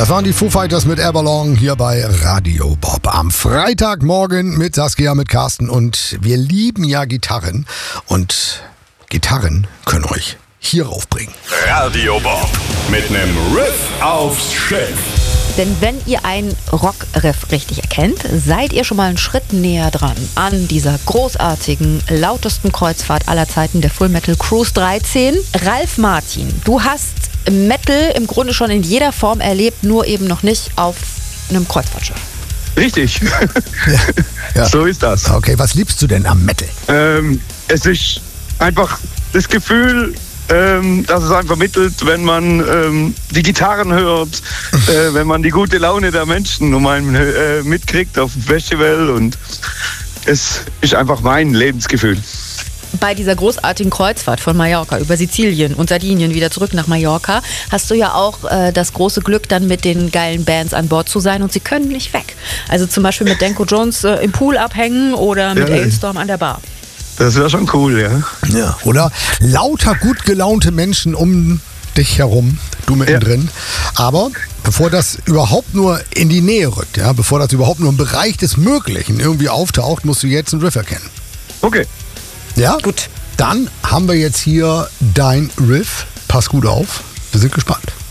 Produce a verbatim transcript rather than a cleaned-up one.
Das waren die Foo Fighters mit Everlong hier bei Radio Bob. Am Freitagmorgen mit Saskia, mit Carsten und wir lieben ja Gitarren und Gitarren können euch hier raufbringen. Radio Bob mit nem Riff aufs Schiff. Denn wenn ihr einen Rockriff richtig erkennt, seid ihr schon mal einen Schritt näher dran an dieser großartigen, lautesten Kreuzfahrt aller Zeiten, der Full Metal Cruise dreizehn. Ralf Martin, du hast Metal im Grunde schon in jeder Form erlebt, nur eben noch nicht auf einem Kreuzfahrtschiff. Richtig. Ja. Ja. So ist das. Okay, was liebst du denn am Metal? Ähm, es ist einfach das Gefühl, ähm, dass es einem vermittelt, wenn man ähm, die Gitarren hört, äh, wenn man die gute Laune der Menschen um einen äh, mitkriegt auf dem Festival, und es ist einfach mein Lebensgefühl. Bei dieser großartigen Kreuzfahrt von Mallorca über Sizilien und Sardinien wieder zurück nach Mallorca hast du ja auch äh, das große Glück, dann mit den geilen Bands an Bord zu sein, und sie können nicht weg. Also zum Beispiel mit Danko Jones äh, im Pool abhängen oder mit Ja. Hailstorm an der Bar. Das wäre schon cool, ja. Ja. Oder lauter gut gelaunte Menschen um dich herum, du mittendrin. Ja. Aber bevor das überhaupt nur in die Nähe rückt, ja, bevor das überhaupt nur im Bereich des Möglichen irgendwie auftaucht, musst du jetzt einen Riff erkennen. Okay. Ja? Gut. Dann haben wir jetzt hier dein Riff. Pass gut auf. Wir sind gespannt.